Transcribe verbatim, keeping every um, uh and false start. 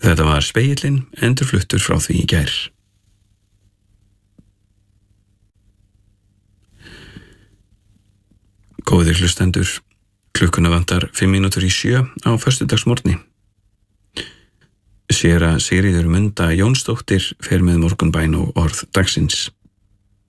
Þetta var Spegillinn, endurfluttur frá því í gær. Góðir hlustendur, klukkuna vantar fimm mínútur í sjö á föstudagsmorgni. Séra Sigríður Munda Jónsdóttir fer með morgunbæn og orð dagsins.